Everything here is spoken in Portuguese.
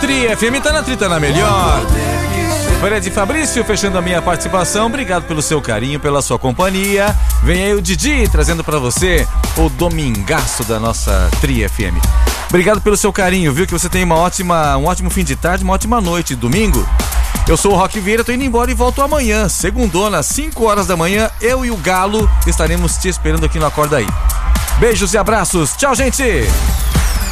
Tri FM tá na Tri, tá na melhor. Fred Fabrício fechando a minha participação. Obrigado pelo seu carinho, pela sua companhia. Vem aí o Didi trazendo pra você o domingaço da nossa Tri FM. Obrigado pelo seu carinho, viu? Que você tenha um ótimo fim de tarde, uma ótima noite. Domingo, eu sou o Roque Vieira, tô indo embora e volto amanhã, segundona, às 5 horas da manhã. Eu e o Galo estaremos te esperando aqui no Acorda Aí. Beijos e abraços. Tchau, gente!